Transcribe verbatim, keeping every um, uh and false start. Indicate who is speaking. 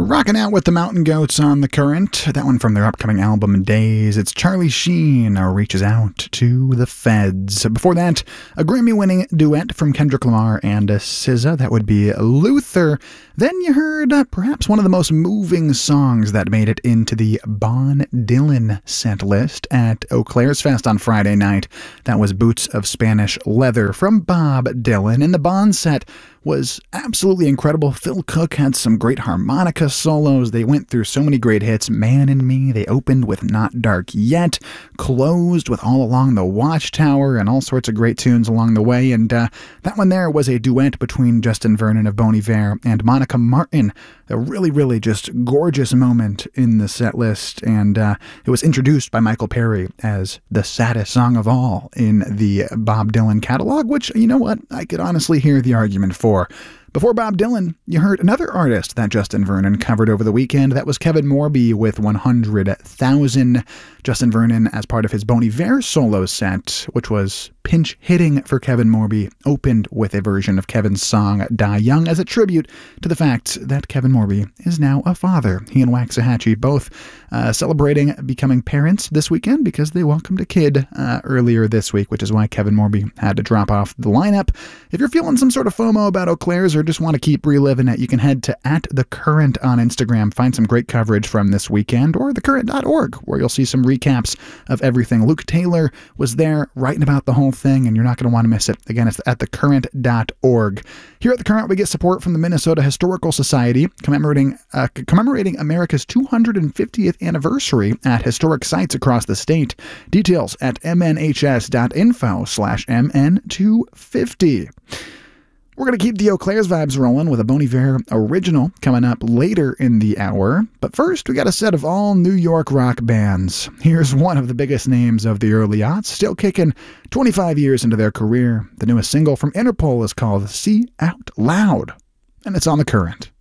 Speaker 1: Rocking out with the Mountain Goats on the Current. That one from their upcoming album Days. It's Charlie Sheen reaches out to the feds. Before that, a Grammy-winning duet from Kendrick Lamar and S Z A. That would be Luther. Then you heard uh, perhaps one of the most moving songs that made it into the Bon Dylan set list at Eau Claire's Fest on Friday night. That was Boots of Spanish Leather from Bob Dylan. And the Bon set was absolutely incredible. Phil Cook had some great harmonica solos. They went through so many great hits. Man and Me. They opened with Not Dark Yet, closed with All Along the Watchtower, and all sorts of great tunes along the way. And uh, that one there was a duet between Justin Vernon of Bon Iver and Monica Martin. A really, really just gorgeous moment in the set list. And uh, it was introduced by Michael Perry as the saddest song of all in the Bob Dylan catalog, which, you know what, I could honestly hear the argument for. Before Bob Dylan, you heard another artist that Justin Vernon covered over the weekend. That was Kevin Morby with one hundred thousand. Justin Vernon, as part of his Bon Iver solo set, which was pinch hitting for Kevin Morby, opened with a version of Kevin's song Die Young as a tribute to the fact that Kevin Morby is now a father. He and Waxahachie both uh, celebrating becoming parents this weekend because they welcomed a kid uh, earlier this week, which is why Kevin Morby had to drop off the lineup. If you're feeling some sort of FOMO about Eau Claire's or just want to keep reliving it, you can head to at The Current on Instagram, find some great coverage from this weekend, or the current dot org, where you'll see some recaps of everything. Luke Taylor was there writing about the whole thing, and you're not going to want to miss it. Again, it's at the current dot org. Here at The Current, we get support from the Minnesota Historical Society, commemorating uh, commemorating America's two hundred fiftieth anniversary at historic sites across the state. Details at m n h s dot info slash m n two fifty. We're going to keep the Eau Claire's vibes rolling with a Bon Iver original coming up later in the hour. But first, we got a set of all New York rock bands. Here's one of the biggest names of the early aughts, still kicking twenty-five years into their career. The newest single from Interpol is called See Out Loud, and it's on The Current.